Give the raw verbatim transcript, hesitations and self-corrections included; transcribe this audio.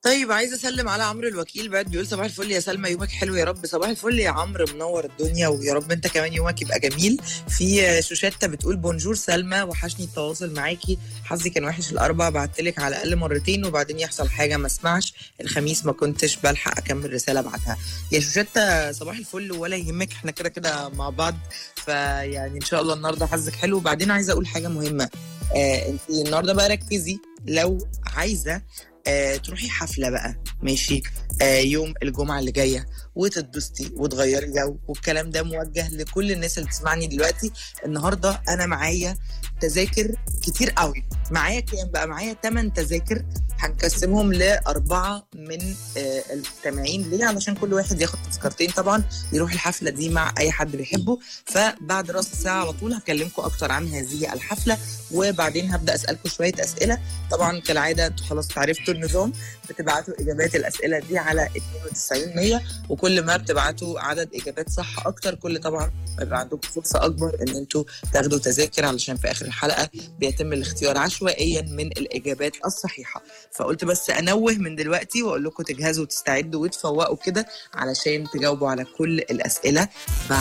طيب عايزه اسلم على عمرو الوكيل، بعد بيقول صباح الفل يا سلمى، يومك حلو يا رب. صباح الفل يا عمرو، منور الدنيا ويا رب انت كمان يومك يبقى جميل. في شوشتة بتقول بونجور سلمى، وحشني التواصل معاكي، حظي كان وحش الاربع، بعتلك على الاقل مرتين وبعدين يحصل حاجه ما اسمعش، الخميس ما كنتش بلحق اكمل رساله بعدها. يا شوشتة صباح الفل، ولا يهمك احنا كده كده مع بعض، فيعني ان شاء الله النهارده حظك حلو. وبعدين عايزه اقول حاجه مهمه، آه انت النهارده بقى ركزي، لو عايزه آه تروحي حفلة بقى ماشي، آه يوم الجمعة اللي جاية وتتبسطي وتغيري جو، والكلام ده موجه لكل الناس اللي بتسمعني دلوقتي. النهاردة أنا معايا تذاكر كتير قوي، معايا كام بقى؟ معايا تمن تذاكر، هنقسمهم لأربعة من آه المستمعين ليه، علشان كل واحد ياخد تذكرتين طبعا يروح الحفلة دي مع أي حد بيحبه. فبعد راس الساعة على طول هكلمكم أكتر عن هذه الحفلة، وبعدين هبدأ أسألكم شوية أسئلة. طبعا كالعادة انتوا خلاص عرفتوا النظام، بتبعتوا اجابات الاسئله دي على اتنين وتسعين مية، وكل ما بتبعتوا عدد اجابات صح اكتر كل طبعا يبقى عندكم فرصه اكبر ان انتوا تاخدوا تذاكر، علشان في اخر الحلقه بيتم الاختيار عشوائيا من الاجابات الصحيحه. فقلت بس انوه من دلوقتي واقول لكم تجهزوا وتستعدوا وتفوقوا كده علشان تجاوبوا على كل الاسئله.